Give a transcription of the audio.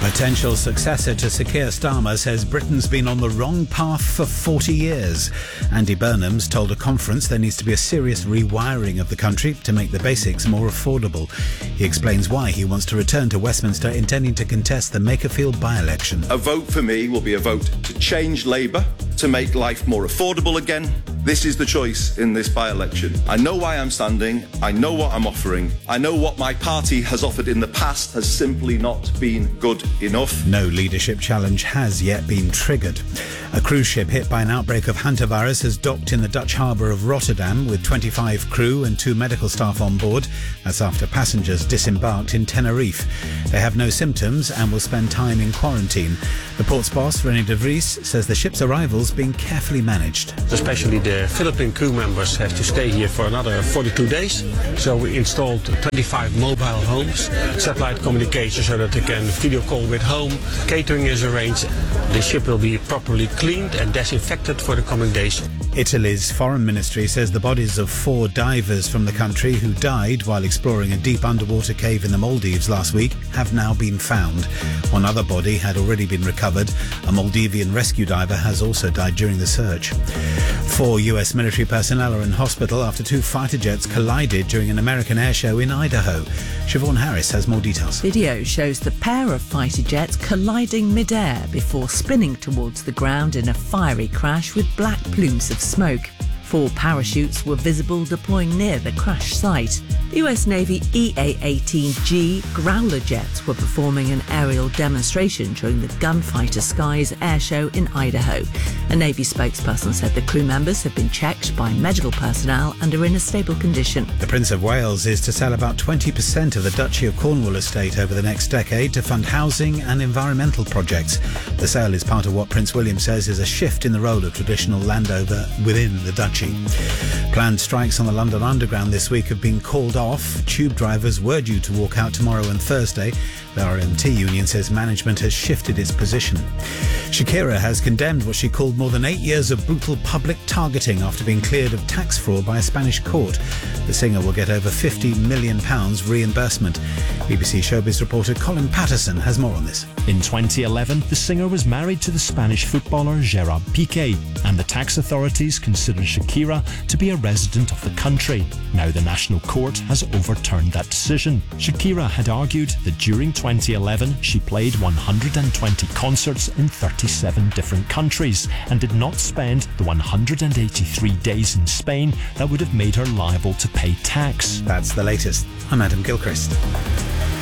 Potential successor to Sir Keir Starmer says Britain's been on the wrong path for 40 years. Andy Burnham's told a conference there needs to be a serious rewiring of the country to make the basics more affordable. He explains why he wants to return to Westminster, intending to contest the Makerfield by-election. A vote for me will be a vote to change Labour, to make life more affordable again. This is the choice in this by-election. I know why I'm standing, I know what I'm offering, I know what my party has offered in the past has simply not been good enough. No leadership challenge has yet been triggered. A cruise ship hit by an outbreak of hantavirus has docked in the Dutch harbour of Rotterdam with 25 crew and 2 medical staff on board. That's after passengers disembarked in Tenerife. They have no symptoms and will spend time in quarantine. The port's boss, René de Vries, says the ship's arrival's being carefully managed. Especially the Philippine crew members have to stay here for another 42 days. So we installed 25 mobile homes, satellite communication so that they can video call with home. Catering is arranged. The ship will be properly cleaned and disinfected for the coming days. Italy's foreign ministry says the bodies of 4 divers from the country who died while exploring a deep underwater cave in the Maldives last week have now been found. One other body had already been recovered. A Maldivian rescue diver has also died during the search. 4 US military personnel are in hospital after 2 fighter jets collided during an American air show in Idaho. Siobhan Harris has more details. Video shows the pair of fighter jets colliding mid-air before spinning towards the ground in a fiery crash with black plumes of smoke. 4 parachutes were visible deploying near the crash site. The US Navy EA-18G Growler jets were performing an aerial demonstration during the Gunfighter Skies air show in Idaho. A Navy spokesperson said the crew members have been checked by medical personnel and are in a stable condition. The Prince of Wales is to sell about 20% of the Duchy of Cornwall estate over the next decade to fund housing and environmental projects. The sale is part of what Prince William says is a shift in the role of traditional landowner within the Duchy. Planned strikes on the London Underground this week have been called off. Tube drivers were due to walk out tomorrow and Thursday. The RMT union says management has shifted its position. Shakira has condemned what she called more than 8 years of brutal public targeting after being cleared of tax fraud by a Spanish court. The singer will get over £50 million reimbursement. BBC Showbiz reporter Colin Patterson has more on this. In 2011, the singer was married to the Spanish footballer Gerard Piqué, and the tax authorities considered Shakira to be a resident of the country. Now the National Court has overturned that decision. Shakira had argued that during 2011 she played 120 concerts in 37 different countries and did not spend the 183 days in Spain that would have made her liable to pay tax. That's the latest. I'm Adam Gilchrist.